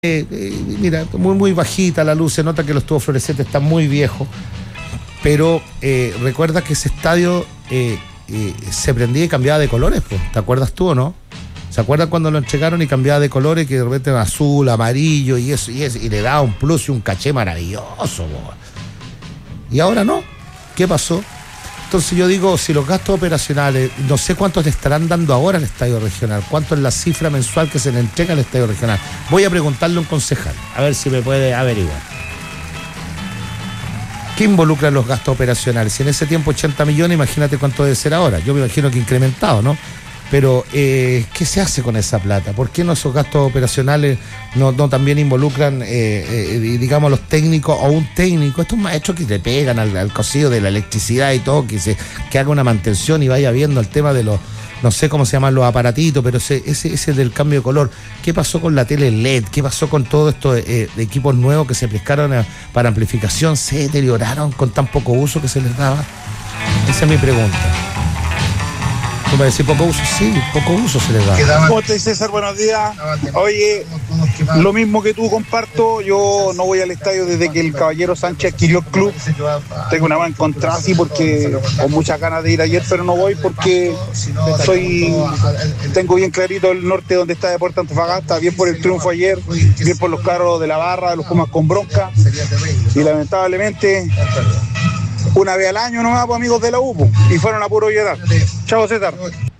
Mira, muy bajita la luz, se nota que los tubos fluorescentes están muy viejos, pero recuerda que ese estadio se prendía y cambiaba de colores, pues. ¿Te acuerdas tú o no? ¿Se acuerdan cuando lo entregaron y cambiaba de colores, que de repente era azul, amarillo y eso, y le daba un plus y un caché maravilloso, po? Y ahora no. ¿Qué pasó? Entonces yo digo, si los gastos operacionales, no sé cuántos le estarán dando ahora al estadio regional, cuánto es la cifra mensual que se le entrega al estadio regional. Voy a preguntarle a un concejal, a ver si me puede averiguar. ¿Qué involucra los gastos operacionales? Si en ese tiempo 80 millones, imagínate cuánto debe ser ahora. Yo me imagino que incrementado, ¿no? Pero, ¿qué se hace con esa plata? ¿Por qué no esos gastos operacionales no también involucran, digamos, los técnicos o un técnico? Estos maestros que le pegan al cosido de la electricidad y todo, que haga una mantención y vaya viendo el tema de los, no sé cómo se llaman los aparatitos, pero ese del cambio de color. ¿Qué pasó con la tele LED? ¿Qué pasó con todos estos de equipos nuevos que se pescaron para amplificación? ¿Se deterioraron con tan poco uso que se les daba? Esa es mi pregunta. ¿Tú me decís poco uso? Sí, poco uso se le da. ¿Cómo estás, César? Buenos días. Oye, lo mismo que tú comparto, yo no voy al estadio desde que el Caballero Sánchez adquirió el club. Tengo una mala encontrada así porque con muchas ganas de ir ayer, pero no voy porque tengo bien clarito el norte donde está Deportes Antofagasta, bien por el triunfo ayer, bien por los carros de la barra, de los Pumas con bronca, y lamentablemente una vez al año nomás, pues, amigos de la U, y fueron a puro llorar. Chao, César.